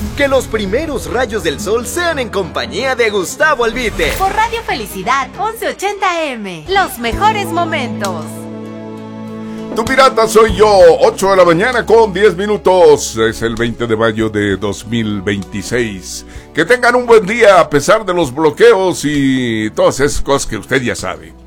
Que los primeros rayos del sol sean en compañía de Gustavo Albite. Por Radio Felicidad 1180M. Los mejores momentos. Tu pirata soy yo, 8 de la mañana con 10 minutos. Es el 20 de mayo de 2026. Que tengan un buen día a pesar de los bloqueos y todas esas cosas que usted ya sabe.